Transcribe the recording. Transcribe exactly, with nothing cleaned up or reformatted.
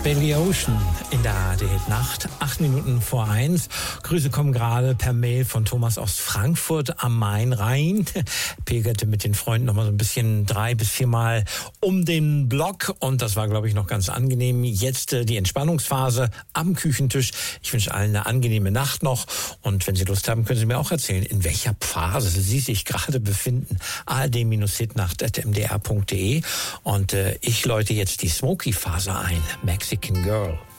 Billy Ocean in der A R D-Nacht, acht Minuten vor eins. Grüße kommen gerade per Mail von Thomas aus Frankfurt am Main-Rhein. Pilgerte mit den Freunden noch mal so ein bisschen drei bis viermal um den Block und das war, glaube ich, noch ganz angenehm. Jetzt äh, die Entspannungsphase am Küchentisch. Ich wünsche allen eine angenehme Nacht noch und wenn Sie Lust haben, können Sie mir auch erzählen, in welcher Phase Sie sich gerade befinden. A R D-Hitnacht at m d r punkt d e und äh, ich läute jetzt die Smoky-Phase ein. Mexican Girl.